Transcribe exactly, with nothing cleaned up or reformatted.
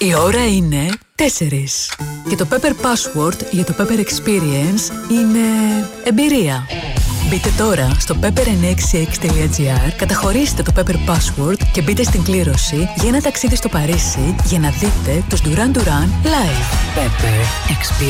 Η ώρα είναι τέσσερις. Και το Pepper Password για το Pepper Experience είναι εμπειρία. Μπείτε τώρα στο pepper εννιακόσια εξήντα έξι τελεία gr, καταχωρήστε το Pepper Password και μπείτε στην κλήρωση για ένα ταξίδι στο Παρίσι για να δείτε τους Duran Duran live. Pepper Experience.